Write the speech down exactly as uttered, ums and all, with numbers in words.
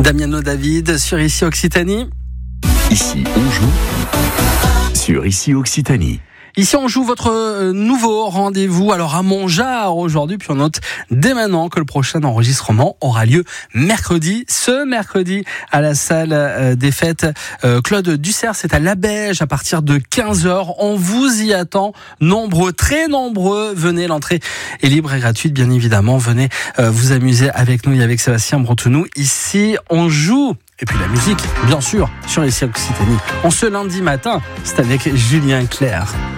Damiano David sur Ici Occitanie. Ici on joue sur Ici Occitanie. Ici, on joue votre nouveau rendez-vous. Alors, à Montgeard aujourd'hui, puis on note dès maintenant que le prochain enregistrement aura lieu mercredi. Ce mercredi, à la salle des fêtes Claude Dussert, c'est à Labège à partir de quinze heures. On vous y attend. Nombreux, très nombreux. Venez, l'entrée est libre et gratuite, bien évidemment. Venez vous amuser avec nous et avec Sébastien Brontenou. Ici, on joue. Et puis la musique, bien sûr, sur Ici Occitanie. On ce lundi matin, c'est avec Julien Clerc.